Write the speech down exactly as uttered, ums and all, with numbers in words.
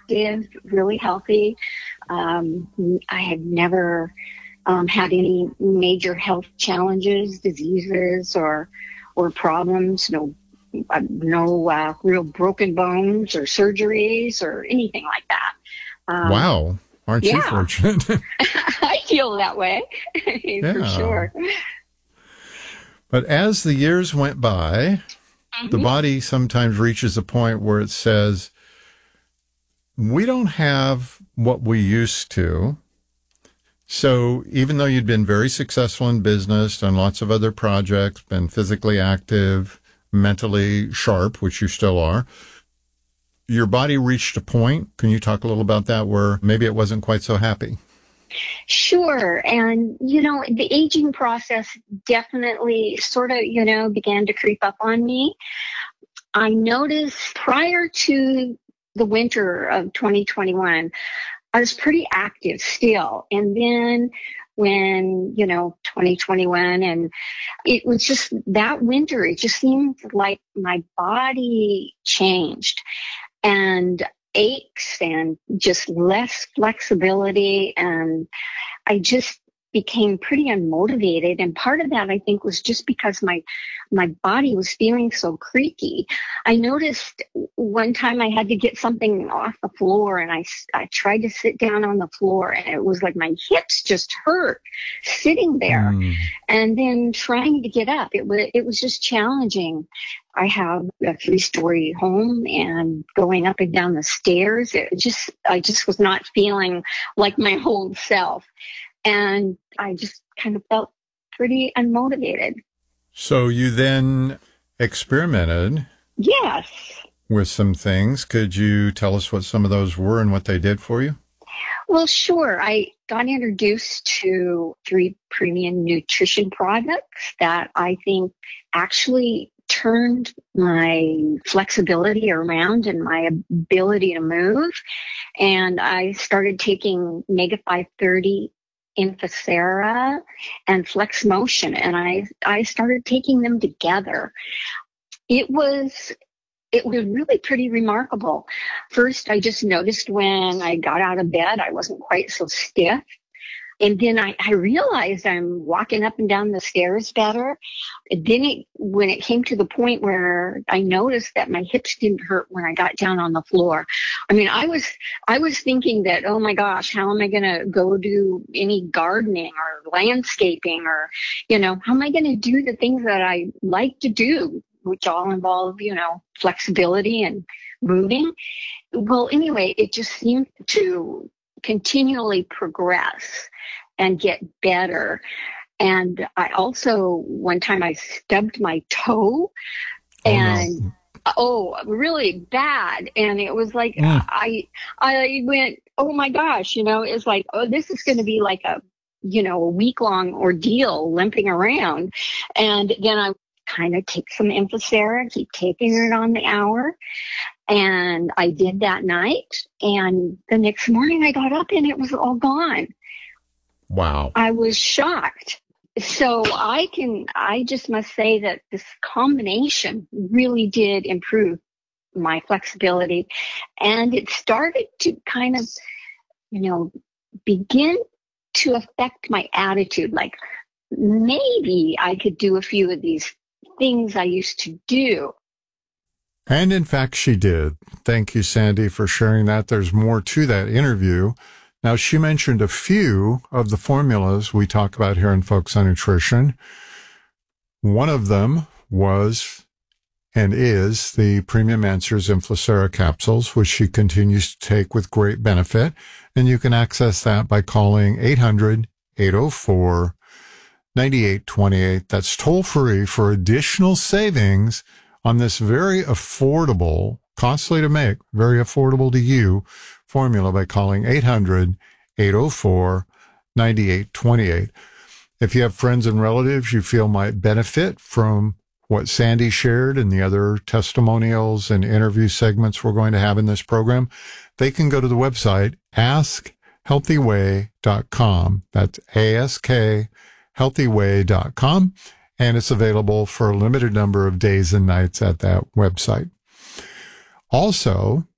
active, really healthy. Um, I had never um, had any major health challenges, diseases, or or problems. No, uh, no uh, real broken bones or surgeries or anything like that. Um, wow. Aren't yeah. you fortunate? I feel that way, for Yeah. sure. But as the years went by, Mm-hmm. the body sometimes reaches a point where it says, we don't have what we used to. So even though you'd been very successful in business, done lots of other projects, been physically active, mentally sharp, which you still are, your body reached a point, can you talk a little about that, where maybe it wasn't quite so happy? Sure. And, you know, the aging process definitely sort of, you know, began to creep up on me. I noticed prior to the winter of twenty twenty-one, I was pretty active still. And then when, you know, twenty twenty-one, and it was just that winter, it just seemed like my body changed and aches and just less flexibility. And I just became pretty unmotivated. And part of that, I think, was just because my my body was feeling so creaky. I noticed one time I had to get something off the floor, and I, I tried to sit down on the floor, and it was like my hips just hurt sitting there. Mm. And then trying to get up, it was, it was just challenging. I have a three-story home, and going up and down the stairs, it just I just was not feeling like my whole self. And I just kind of felt pretty unmotivated. So you then experimented. Yes. With some things. Could you tell us what some of those were and what they did for you? Well, sure. I got introduced to three premium nutrition products that I think actually turned my flexibility around and my ability to move. And I started taking Mega five thirty, Infocera, and Flex Motion, and I I started taking them together. It was it was really pretty remarkable. First, I just noticed when I got out of bed, I wasn't quite so stiff. And then I, I realized I'm walking up and down the stairs better. And then it, when it came to the point where I noticed that my hips didn't hurt when I got down on the floor. I mean, I was, I was thinking that, oh my gosh, how am I going to go do any gardening or landscaping, or, you know, how am I going to do the things that I like to do, which all involve, you know, flexibility and moving. Well, anyway, it just seemed to continually progress and get better. And I also, one time I stubbed my toe, oh, and no. oh, really bad. And it was like, mm. I, I went, oh my gosh, you know, it's like, oh, this is going to be like a, you know, a week long ordeal limping around. And then I kind of take some Infocera, keep taking it on the hour. And I did that night. And the next morning I got up and it was all gone. Wow. I was shocked. So I can, I just must say that this combination really did improve my flexibility. And it started to kind of, you know, begin to affect my attitude. Like maybe I could do a few of these things I used to do. And in fact, she did. Thank you, Sandy, for sharing that. There's more to that interview. Now, she mentioned a few of the formulas we talk about here in Focus on Nutrition. One of them was and is the Premium Answers Infocera capsules, which she continues to take with great benefit. And you can access that by calling eight hundred, eight oh four, nine eight two eight. That's toll free for additional savings on this very affordable, costly to make, very affordable to you formula by calling eight hundred, eight oh four, nine eight two eight. If you have friends and relatives you feel might benefit from what Sandy shared and the other testimonials and interview segments we're going to have in this program, they can go to the website ask healthy way dot com. That's A S K healthy way dot com. And it's available for a limited number of days and nights at that website. Also,